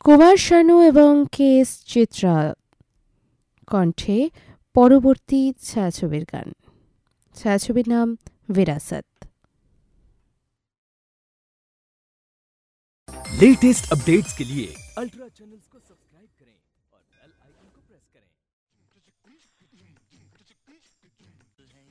কুমার শানু এবং K S Chitra কণ্ঠে পরবর্তী ছায়াছবির গান। ছায়াছবির नाम विरासत। लेटेस्ट अपडेट्स के लिए अल्ट्रा चैनल्स को सब्सक्राइब करें और बेल आइकन को प्रेस करें।